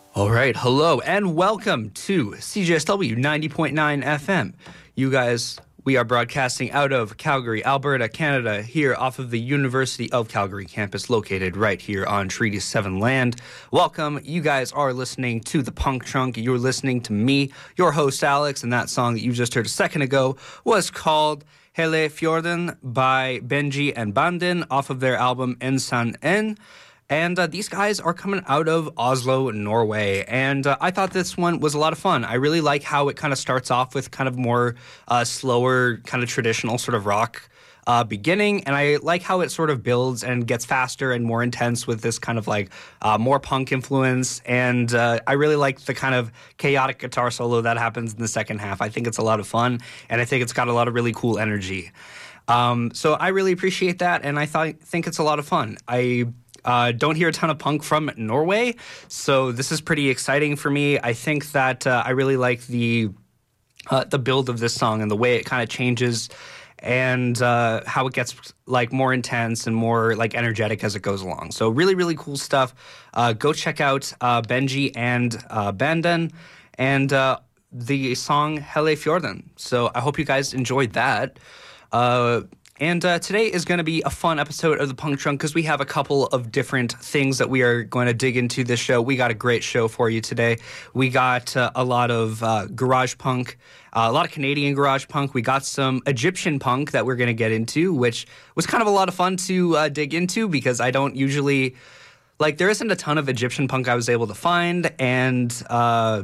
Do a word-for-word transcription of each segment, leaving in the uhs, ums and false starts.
All right, hello and welcome to C J S W ninety point nine F M. You guys, we are broadcasting out of Calgary, Alberta, Canada, here off of the University of Calgary campus located right here on Treaty seven land. Welcome, you guys are listening to The Punk Trunk. You're listening to me, your host Alex, and that song that you just heard a second ago was called Hele Fjorden by Benji and Banden off of their album Ensan En. And uh, these guys are coming out of Oslo, Norway. And uh, I thought this one was a lot of fun. I really like how it kind of starts off with kind of more uh, slower, kind of traditional sort of rock uh, beginning. And I like how it sort of builds and gets faster and more intense with this kind of like uh, more punk influence. And uh, I really like the kind of chaotic guitar solo that happens in the second half. I think it's a lot of fun. And I think it's got a lot of really cool energy. Um, so I really appreciate that. And I th- think it's a lot of fun. I... Uh, don't hear a ton of punk from Norway, so this is pretty exciting for me. I think that uh, I really like the uh, the build of this song and the way it kind of changes and uh, how it gets like more intense and more like energetic as it goes along. So really, really cool stuff. Uh, go check out uh, Benji and uh, Banden and uh, the song Hele Fjorden. So I hope you guys enjoyed that. Uh, And uh, today is going to be a fun episode of The Punk Trunk because we have a couple of different things that we are going to dig into this show. We got a great show for you today. We got uh, a lot of uh, garage punk, uh, a lot of Canadian garage punk. We got some Egyptian punk that we're going to get into, which was kind of a lot of fun to uh, dig into because I don't usually, like, there isn't a ton of Egyptian punk I was able to find, and uh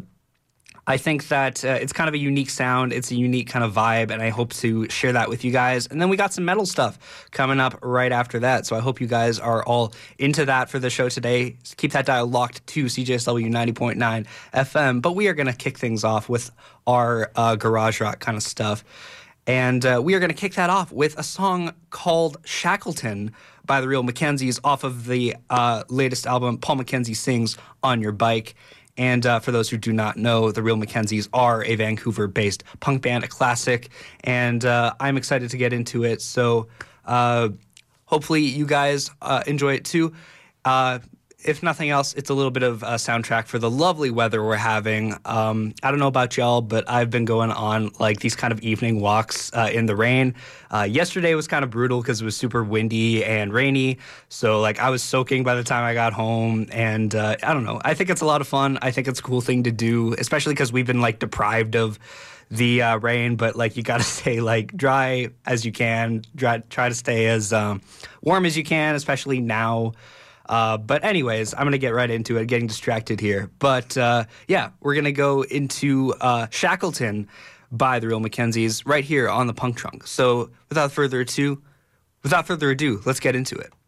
I think that uh, it's kind of a unique sound. It's a unique kind of vibe, and I hope to share that with you guys. And then we got some metal stuff coming up right after that. So I hope you guys are all into that for the show today. Keep that dial locked to C J S W ninety point nine F M. But we are going to kick things off with our uh, garage rock kind of stuff. And uh, we are going to kick that off with a song called Shackleton by the Real Mackenzies off of the uh, latest album, Paul McKenzie Sings on Your Bike. And uh, for those who do not know, the Real Mackenzies are a Vancouver-based punk band, a classic, and uh, I'm excited to get into it. So uh, hopefully you guys uh, enjoy it too. Uh, if nothing else, it's a little bit of a soundtrack for the lovely weather we're having. Um, I don't know about y'all, but I've been going on like these kind of evening walks uh, in the rain. Uh, yesterday was kind of brutal because it was super windy and rainy. So like I was soaking by the time I got home, and uh, I don't know. I think it's a lot of fun. I think it's a cool thing to do, especially because we've been like deprived of the uh, rain. But like you got to stay like dry as you can. Try try to stay as um, warm as you can, especially now. Uh, but anyways, I'm going to get right into it, getting distracted here. But uh, yeah, we're going to go into uh, Shackleton by the Real Mackenzies right here on The Punk Trunk. So without further ado, without further ado, let's get into it.